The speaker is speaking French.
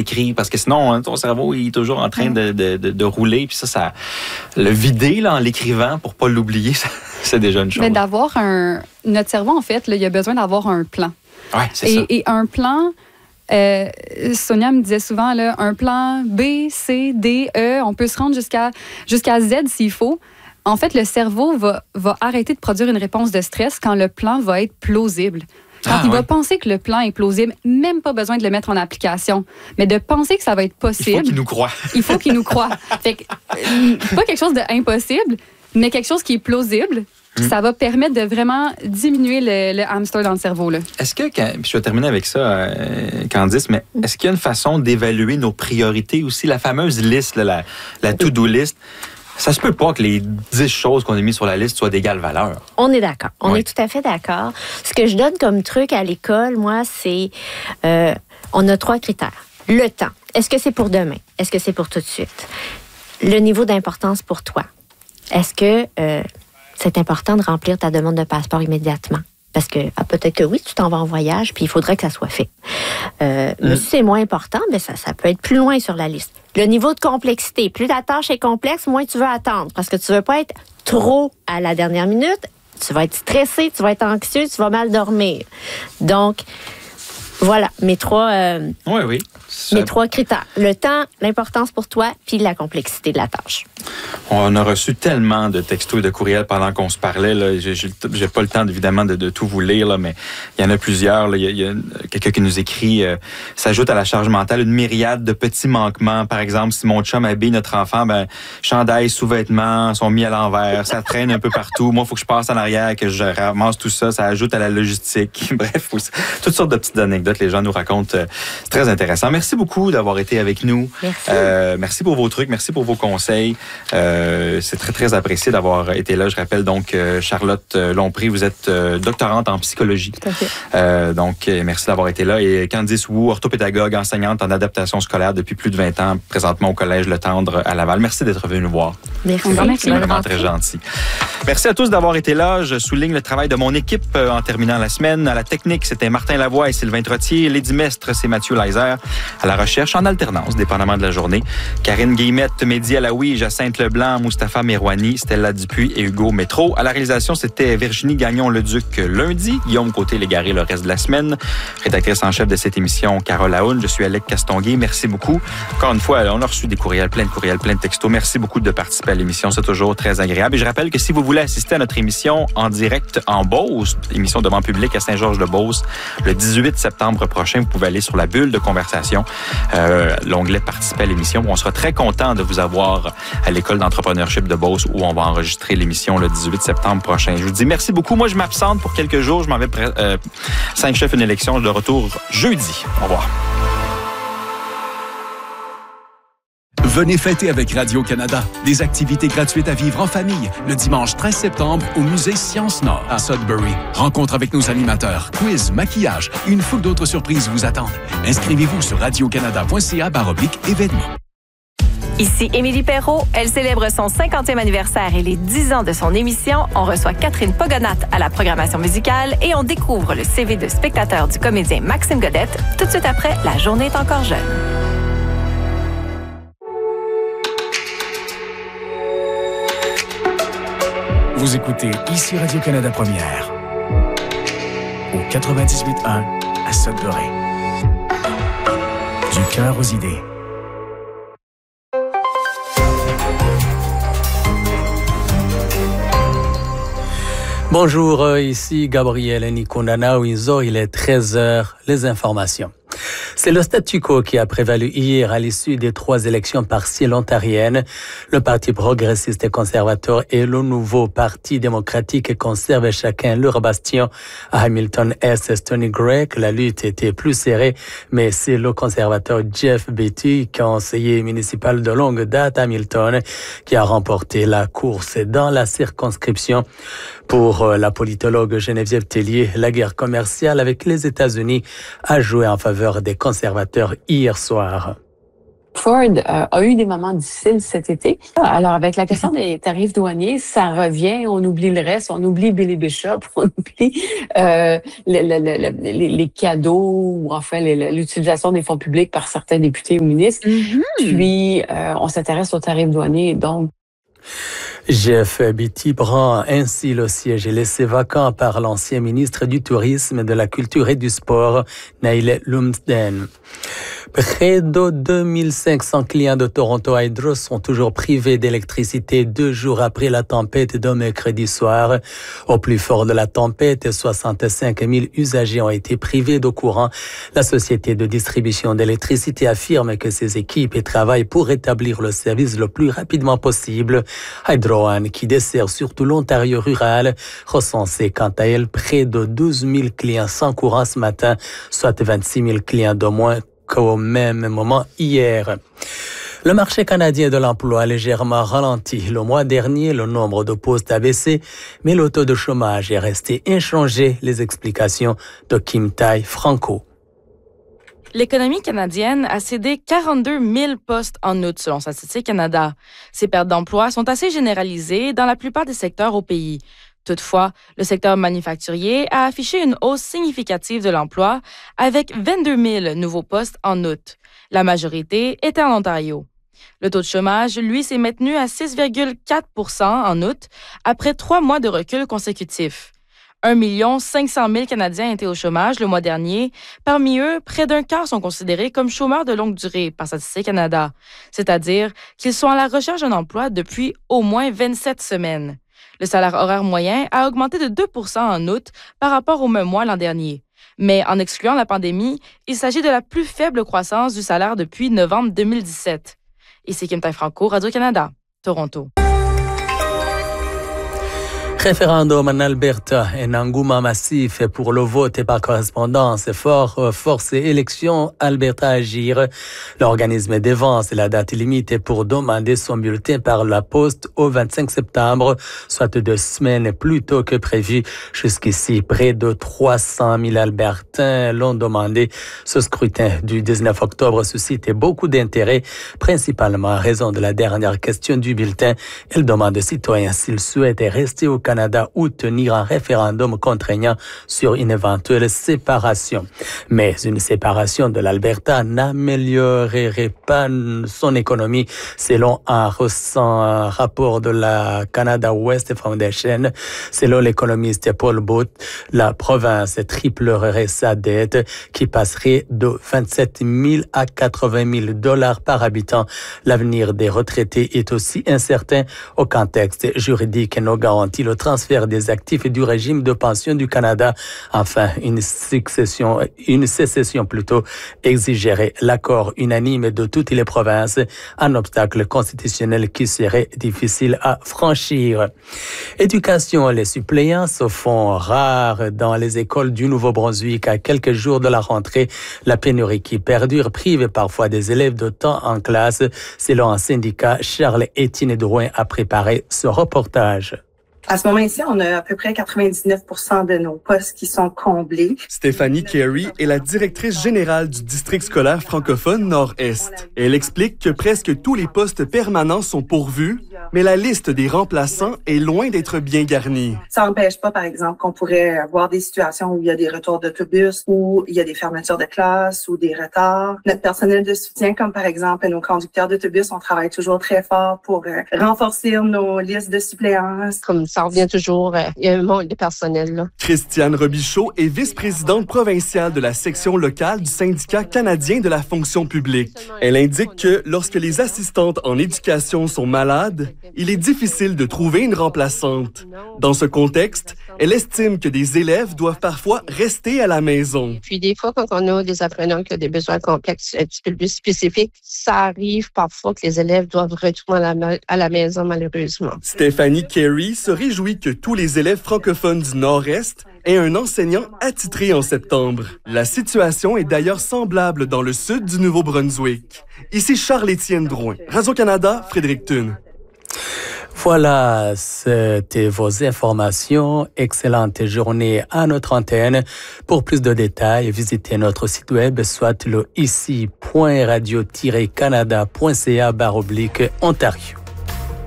écrire, parce que sinon, hein, ton cerveau il est toujours en train de rouler, puis ça, le vider là, en l'écrivant pour pas l'oublier, c'est déjà une chose. Mais d'avoir notre cerveau, en fait, là, il a besoin d'avoir un plan. Oui, c'est ça. Et un plan... Sonia me disait souvent, là, un plan B, C, D, E, on peut se rendre jusqu'à Z s'il faut. En fait, le cerveau va arrêter de produire une réponse de stress quand le plan va être plausible. Quand il va penser que le plan est plausible, même pas besoin de le mettre en application, mais de penser que ça va être possible. Il faut qu'il nous croie. Il faut qu'il nous croie. Fait que, pas quelque chose d'impossible, mais quelque chose qui est plausible. Ça va permettre de vraiment diminuer le hamster dans le cerveau. Là. Est-ce que, puis je vais terminer avec ça, Candice, mais est-ce qu'il y a une façon d'évaluer nos priorités aussi? La fameuse liste, là, la to-do list, ça se peut pas que les 10 choses qu'on a mises sur la liste soient d'égale valeur. On est d'accord. On est tout à fait d'accord. Ce que je donne comme truc à l'école, moi, c'est... on a 3 critères. Le temps. Est-ce que c'est pour demain? Est-ce que c'est pour tout de suite? Le niveau d'importance pour toi. Est-ce que... c'est important de remplir ta demande de passeport immédiatement. Parce que peut-être que oui, tu t'en vas en voyage, puis il faudrait que ça soit fait. Mais si c'est moins important, ben ça peut être plus loin sur la liste. Le niveau de complexité. Plus ta tâche est complexe, moins tu veux attendre. Parce que tu veux pas être trop à la dernière minute. Tu vas être stressé, tu vas être anxieux, tu vas mal dormir. Donc, voilà, mes 3... Mes 3 critères. Le temps, l'importance pour toi, puis la complexité de la tâche. On a reçu tellement de textos et de courriels pendant qu'on se parlait. Là. J'ai pas le temps, évidemment, de tout vous lire, là, mais il y en a plusieurs. Là. Il y a quelqu'un qui nous écrit s'ajoute à la charge mentale une myriade de petits manquements. Par exemple, si mon chum habille notre enfant, chandail, sous-vêtements sont mis à l'envers, ça traîne un peu partout. Moi, il faut que je passe en arrière, que je ramasse tout ça. Ça ajoute à la logistique. Bref, toutes sortes de petites anecdotes que les gens nous racontent. C'est très intéressant. Merci beaucoup d'avoir été avec nous. Merci. Merci pour vos trucs, merci pour vos conseils. C'est très, très apprécié d'avoir été là. Je rappelle donc, Charlotte Lompré, vous êtes doctorante en psychologie. Tout à fait. Donc, merci d'avoir été là. Et Candice Wu, orthopédagogue, enseignante en adaptation scolaire depuis plus de 20 ans, présentement au Collège Le Tendre à Laval. Merci d'être venu nous voir. Merci. C'est vraiment très gentil. Merci à tous d'avoir été là. Je souligne le travail de mon équipe en terminant la semaine. À la technique, c'était Martin Lavoie et Sylvain Trottier. Lady Mestre, c'est Mathieu Leiser. À la recherche, en alternance, dépendamment de la journée, Karine Guillemette, Mehdi Alaoui, Jacinthe Leblanc, Mustapha Merouani, Stella Dupuis et Hugo Métro. À la réalisation, c'était Virginie Gagnon-Leduc lundi. Guillaume Côté-Légaré le reste de la semaine. Rédactrice en chef de cette émission, Carole Aoun. Je suis Alec Castonguay. Merci beaucoup. Encore une fois, on a reçu des courriels, plein de textos. Merci beaucoup de participer à l'émission. C'est toujours très agréable. Et je rappelle que si vous voulez assister à notre émission en direct en Beauce, émission devant public à Saint-Georges-de-Beauce, le 18 septembre prochain, vous pouvez aller sur la bulle de conversation, l'onglet participer à l'émission. On sera très content de vous avoir à l'école d'entrepreneurship de Beauce où on va enregistrer l'émission le 18 septembre prochain. Je vous dis merci beaucoup. Moi, je m'absente pour quelques jours. Je m'en vais 5 chefs, une élection. De retour jeudi. Au revoir. Venez fêter avec Radio-Canada. Des activités gratuites à vivre en famille le dimanche 13 septembre au musée Sciences Nord à Sudbury. Rencontre avec nos animateurs, quiz, maquillage et une foule d'autres surprises vous attendent. Inscrivez-vous sur radiocanada.ca/événements. Ici Émilie Perrault. Elle célèbre son 50e anniversaire et les 10 ans de son émission. On reçoit Catherine Pogonat à la programmation musicale et on découvre le CV de spectateur du comédien Maxime Godette tout de suite après La journée est encore jeune. Vous écoutez ici Radio-Canada Première au 98.1 à Sudbury. Du cœur aux idées. Bonjour, ici Gabriel Nikondana Windsor, il est 13h, les informations. C'est le statu quo qui a prévalu hier à l'issue des 3 élections partielles ontariennes. Le Parti progressiste et conservateur et le nouveau Parti démocratique conservent chacun leur bastion. À Hamilton-Est et Stony Creek, la lutte était plus serrée, mais c'est le conservateur Jeff Beatty, conseiller municipal de longue date à Hamilton, qui a remporté la course dans la circonscription. Pour la politologue Geneviève Tellier, la guerre commerciale avec les États-Unis a joué en faveur des conservateurs hier soir. Ford a eu des moments difficiles cet été. Alors, avec la question des tarifs douaniers, ça revient, on oublie le reste, on oublie Billy Bishop, on oublie les cadeaux ou enfin l'utilisation des fonds publics par certains députés ou ministres. Puis, on s'intéresse aux tarifs douaniers, donc Jeff Beatty prend ainsi le siège laissé vacant par l'ancien ministre du Tourisme, de la Culture et du Sport, Neil Lumsden. Près de 2500 clients de Toronto Hydro sont toujours privés d'électricité 2 jours après la tempête de mercredi soir. Au plus fort de la tempête, 65 000 usagers ont été privés d'eau courant. La société de distribution d'électricité affirme que ses équipes travaillent pour rétablir le service le plus rapidement possible. Hydro One, qui dessert surtout l'Ontario rural, recensait quant à elle près de 12 000 clients sans courant ce matin, soit 26 000 clients de moins qu'au même moment hier. Le marché canadien de l'emploi a légèrement ralenti. Le mois dernier, le nombre de postes a baissé, mais le taux de chômage est resté inchangé. Les explications de Kim Tai Franco. L'économie canadienne a cédé 42 000 postes en août, selon Statistique Canada. Ces pertes d'emploi sont assez généralisées dans la plupart des secteurs au pays. Toutefois, le secteur manufacturier a affiché une hausse significative de l'emploi avec 22 000 nouveaux postes en août. La majorité était en Ontario. Le taux de chômage, lui, s'est maintenu à 6,4 % en août après 3 mois de recul consécutif. 1 500 000 Canadiens étaient au chômage le mois dernier. Parmi eux, près d'un quart sont considérés comme chômeurs de longue durée par Statistique Canada, c'est-à-dire qu'ils sont à la recherche d'un emploi depuis au moins 27 semaines. Le salaire horaire moyen a augmenté de 2 % en août par rapport au même mois l'an dernier. Mais en excluant la pandémie, il s'agit de la plus faible croissance du salaire depuis novembre 2017. Ici Kim Tai Franco, Radio-Canada, Toronto. Référendum en Alberta, un engouement massif pour le vote et par correspondance. Force élections Alberta Agir. L'organisme dévance la date limite pour demander son bulletin par la poste au 25 septembre, soit 2 semaines plus tôt que prévu. Jusqu'ici, près de 300 000 Albertains l'ont demandé. Ce scrutin du 19 octobre suscite beaucoup d'intérêt, principalement à raison de la dernière question du bulletin. Elle demande aux citoyens s'ils souhaitent rester au Canada ou tenir un référendum contraignant sur une éventuelle séparation. Mais une séparation de l'Alberta n'améliorerait pas son économie, selon un récent rapport de la Canada West Foundation. Selon l'économiste Paul Booth, la province triplerait sa dette, qui passerait de 27 000 à 80 000 $ par habitant. L'avenir des retraités est aussi incertain. Aucun texte juridique ne garantit le transfert des actifs du régime de pension du Canada. Enfin, une sécession exigerait l'accord unanime de toutes les provinces, un obstacle constitutionnel qui serait difficile à franchir. Éducation, les suppléants se font rares dans les écoles du Nouveau-Brunswick. À quelques jours de la rentrée, la pénurie qui perdure prive parfois des élèves de temps en classe. Selon un syndicat, Charles-Étienne Drouin a préparé ce reportage. À ce moment-ci, on a à peu près 99 % de nos postes qui sont comblés. Stéphanie Carey est la directrice générale du district scolaire francophone Nord-Est. Elle explique que presque tous les postes permanents sont pourvus, mais la liste des remplaçants est loin d'être bien garnie. Ça n'empêche pas, par exemple, qu'on pourrait avoir des situations où il y a des retours d'autobus, où il y a des fermetures de classe ou des retards. Notre personnel de soutien, comme par exemple nos conducteurs d'autobus, on travaille toujours très fort pour renforcer nos listes de suppléances. Comme ça revient toujours, il y a un manque de personnel, là. Christiane Robichaud est vice-présidente provinciale de la section locale du syndicat canadien de la fonction publique. Elle indique que lorsque les assistantes en éducation sont malades, il est difficile de trouver une remplaçante. Dans ce contexte, elle estime que des élèves doivent parfois rester à la maison. Puis des fois, quand on a des apprenants qui ont des besoins complexes un petit peu plus spécifiques, ça arrive parfois que les élèves doivent retourner à la maison, malheureusement. Stéphanie Carey se réjouit que tous les élèves francophones du Nord-Est aient un enseignant attitré en septembre. La situation est d'ailleurs semblable dans le sud du Nouveau-Brunswick. Ici Charles-Étienne Drouin, Radio-Canada, Fredericton. Voilà, c'était vos informations. Excellente journée à notre antenne. Pour plus de détails, visitez notre site web, soit le ici.radio-canada.ca/Ontario.